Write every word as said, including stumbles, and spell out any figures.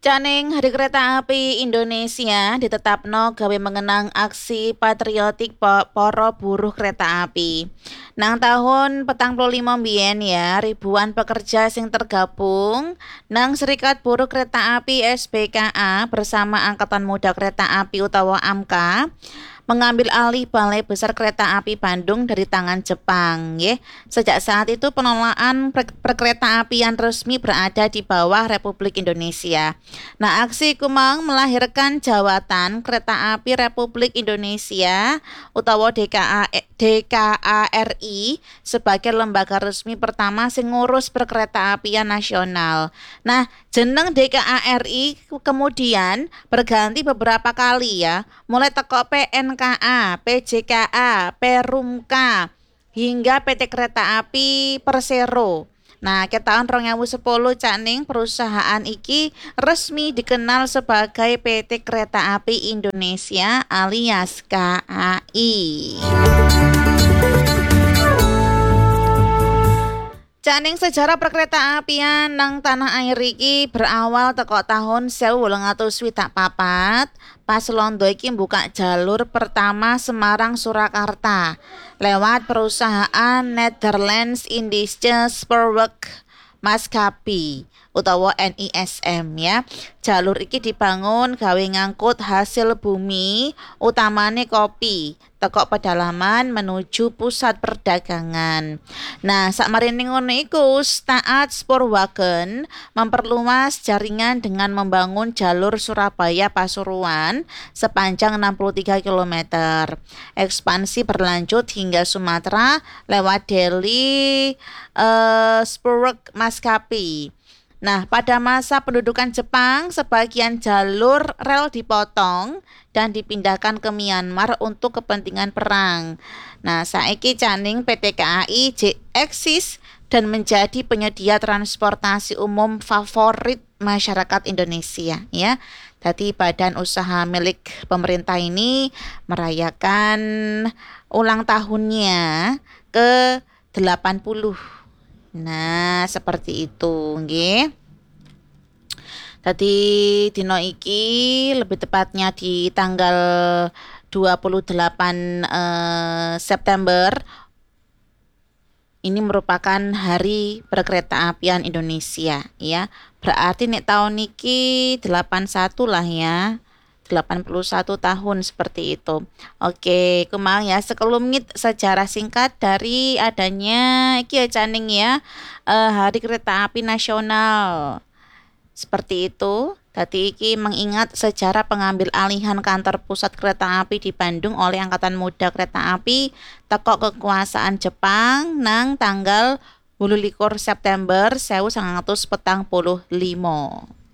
Caning Hari Kereta Api Indonesia ditetapno gawe mengenang aksi patriotik pa- para buruh kereta api. Nang tahun petang puluh lima mbiyen ya, ribuan pekerja sing tergabung nang Serikat Buruh Kereta Api S B K A bersama Angkatan Muda Kereta Api utawa A M K mengambil alih Balai Besar Kereta Api Bandung dari tangan Jepang, ya. Sejak saat itu pengelolaan per- perkereta apian resmi berada di bawah Republik Indonesia. Nah, aksi Kumang melahirkan Jawatan Kereta Api Republik Indonesia utawa D K A D K A R I sebagai lembaga resmi pertama sing ngurus perkereta apian nasional. Nah, jeneng D K A R I kemudian berganti beberapa kali ya, mulai teko P N K A, P J K A, Perumka, hingga P T Kereta Api Persero. Nah, ke tahun dua ribu sepuluh Caning perusahaan iki resmi dikenal sebagai P T Kereta Api Indonesia alias K A I. Caning sejarah perkereta apian nang tanah air iki berawal teko tahun seribu wolung atus swidak papat pas Londo iki buka jalur pertama Semarang Surakarta lewat perusahaan Netherlands Indische Spoorweg Maskapai utawa N I S M ya. Jalur iki dibangun gawe ngangkut hasil bumi utamane kopi teko pedalaman menuju pusat perdagangan. Nah, sakmarine ngono iku Staat Spoorwagen memperluas jaringan dengan membangun jalur Surabaya Pasuruan sepanjang enam puluh tiga kilometer. Ekspansi berlanjut hingga Sumatera lewat Delhi eh, Spoorweg Maskapai. Nah, pada masa pendudukan Jepang, sebagian jalur rel dipotong dan dipindahkan ke Myanmar untuk kepentingan perang. Nah, saiki Caning P T K A I J eksis dan menjadi penyedia transportasi umum favorit masyarakat Indonesia ya. Jadi badan usaha milik pemerintah ini merayakan ulang tahunnya ke delapan puluh. Nah, seperti itu, nggih. Tadi dino iki lebih tepatnya di tanggal dua puluh delapan eh, September ini merupakan Hari Perkereta Apian Indonesia ya. Berarti nek tahun iki delapan puluh satu lah ya. delapan puluh satu tahun seperti itu. Oke, kemang ya sekelumit sejarah singkat dari adanya iki ya Caning ya eh, Hari Kereta Api Nasional. Seperti itu. Tadi iki mengingat sejarah pengambil alihan kantor pusat kereta api di Bandung oleh Angkatan Muda Kereta Api teko kekuasaan Jepang nang tanggal wolu likur September seribu sembilan ratus petang puluh lima.